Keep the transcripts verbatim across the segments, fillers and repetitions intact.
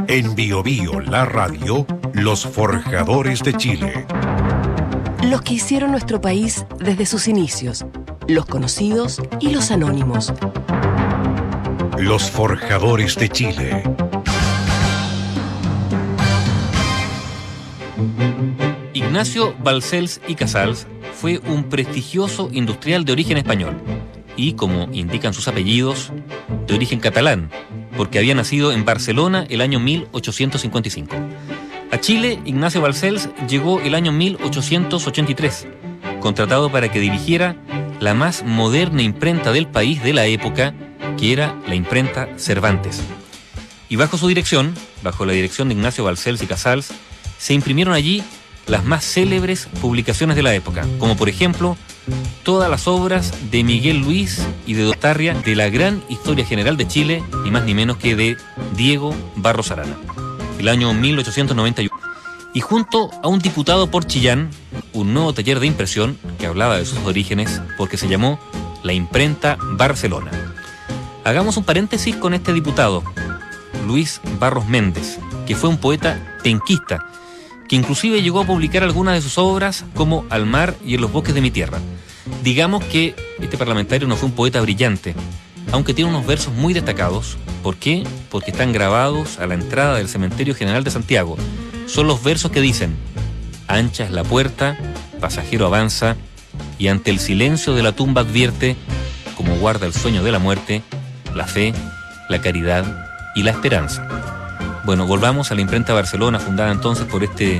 En Bio Bio, la radio, los forjadores de Chile. Los que hicieron nuestro país desde sus inicios, los conocidos y los anónimos. Los forjadores de Chile. Ignacio Balcells y Casals fue un prestigioso industrial de origen español y, como indican sus apellidos, de origen catalán, porque había nacido en Barcelona el año mil ochocientos cincuenta y cinco. A Chile, Ignacio Balcells llegó el año mil ochocientos ochenta y tres, contratado para que dirigiera la más moderna imprenta del país de la época, que era la imprenta Cervantes. Y bajo su dirección, bajo la dirección de Ignacio Balcells y Casals, se imprimieron allí las más célebres publicaciones de la época, como por ejemplo todas las obras de Miguel Luis y de Dotarria de la gran historia general de Chile, ni más ni menos que de Diego Barros Arana, el año mil ochocientos noventa y uno. Y junto a un diputado por Chillán, un nuevo taller de impresión que hablaba de sus orígenes porque se llamó la Imprenta Barcelona. Hagamos un paréntesis con este diputado, Luis Barros Méndez, que fue un poeta penquista, que inclusive llegó a publicar algunas de sus obras como Al mar y en los bosques de mi tierra. Digamos que este parlamentario no fue un poeta brillante, aunque tiene unos versos muy destacados. ¿Por qué? Porque están grabados a la entrada del Cementerio General de Santiago. Son los versos que dicen: ancha es la puerta, pasajero avanza, y ante el silencio de la tumba advierte, como guarda el sueño de la muerte, la fe, la caridad y la esperanza. Bueno, volvamos a la Imprenta Barcelona, fundada entonces por este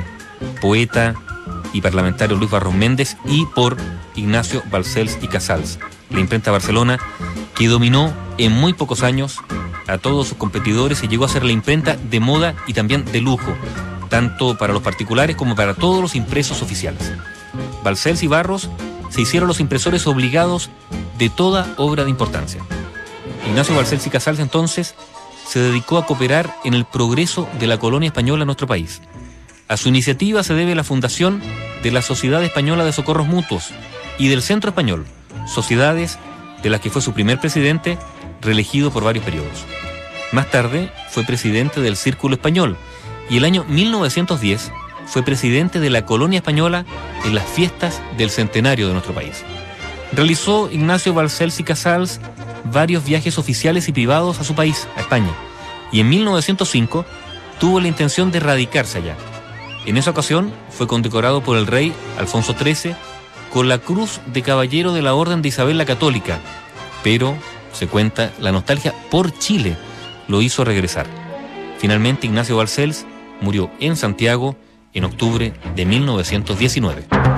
poeta y parlamentario Luis Barros Méndez y por Ignacio Balcells y Casals. La Imprenta Barcelona, que dominó en muy pocos años a todos sus competidores y llegó a ser la imprenta de moda y también de lujo, tanto para los particulares como para todos los impresos oficiales. Balcells y Barros se hicieron los impresores obligados de toda obra de importancia. Ignacio Balcells y Casals entonces se dedicó a cooperar en el progreso de la colonia española en nuestro país. A su iniciativa se debe la fundación de la Sociedad Española de Socorros Mutuos y del Centro Español, sociedades de las que fue su primer presidente, reelegido por varios periodos. Más tarde fue presidente del Círculo Español y el año mil novecientos diez fue presidente de la colonia española en las fiestas del centenario de nuestro país. Realizó Ignacio Balcells y Casals varios viajes oficiales y privados a su país, a España, y en mil novecientos cinco tuvo la intención de radicarse allá. En esa ocasión fue condecorado por el rey Alfonso trece con la Cruz de Caballero de la Orden de Isabel la Católica, pero, se cuenta, la nostalgia por Chile lo hizo regresar. Finalmente, Ignacio Balcells murió en Santiago en octubre de mil novecientos diecinueve.